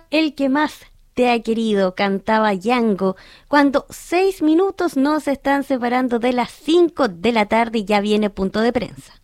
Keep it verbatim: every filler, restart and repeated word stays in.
El que más te ha querido, cantaba Yango, cuando seis minutos nos están separando de las cinco de la tarde y ya viene punto de prensa.